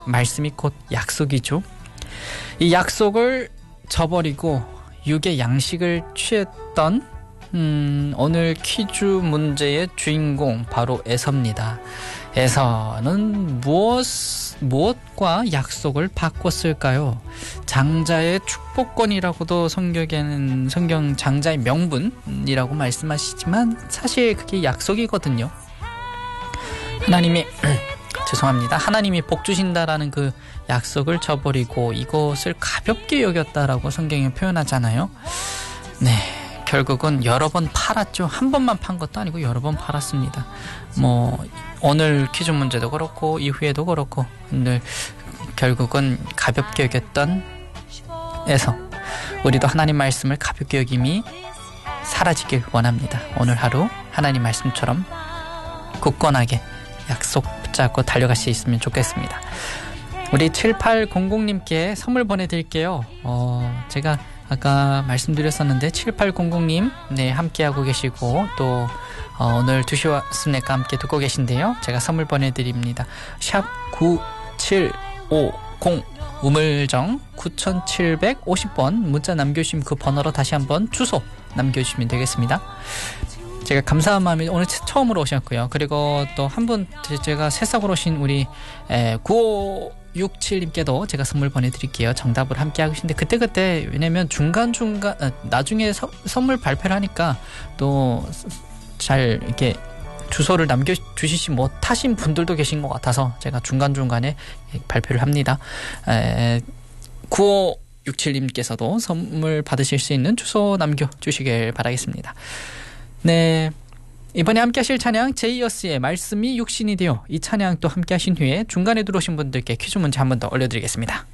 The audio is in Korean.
말씀이 곧 약속이죠. 이 약속을 저버리고 육의 양식을 취했던 오늘 퀴즈 문제의 주인공 바로 에서입니다. 에서는 무엇과 약속을 바꿨을까요? 장자의 축복권이라고도 성경 장자의 명분이라고 말씀하시지만 사실 그게 약속이거든요. 하나님이 복 주신다라는 그 약속을 저버리고 이것을 가볍게 여겼다라고 성경에 표현하잖아요. 네, 결국은 여러 번 팔았죠. 한 번만 판 것도 아니고 여러 번 팔았습니다. 오늘 퀴즈 문제도 그렇고 이후에도 그렇고 오늘 결국은 가볍게 여겼던 에서 우리도 하나님 말씀을 가볍게 여김이 사라지길 원합니다. 오늘 하루 하나님 말씀처럼 굳건하게 약속 붙잡고 달려갈 수 있으면 좋겠습니다. 우리 7800님께 선물 보내드릴게요. 제가 아까 말씀드렸었는데 7800님 함께하고 계시고 또 오늘 2시와 스낵과 함께 듣고 계신데요. 제가 선물 보내드립니다. 샵 9750 우물정 9750번 문자 남겨주시면 그 번호로 다시 한번 주소 남겨주시면 되겠습니다. 제가 감사한 마음에 오늘 처음으로 오셨고요. 그리고 또 한 분 제가 새싹으로 오신 우리 9567님께도 제가 선물 보내드릴게요. 정답을 함께 하고 계신데 그때 왜냐면 중간중간 나중에 선물 발표를 하니까 또 잘 이렇게 주소를 남겨주시지 못하신 분들도 계신 것 같아서 제가 중간중간에 발표를 합니다. 9567님께서도 선물 받으실 수 있는 주소 남겨주시길 바라겠습니다. 네, 이번에 함께 하실 찬양 제이어스의 말씀이 육신이 되어 이 찬양 또 함께 하신 후에 중간에 들어오신 분들께 퀴즈 문제 한 번 더 올려드리겠습니다.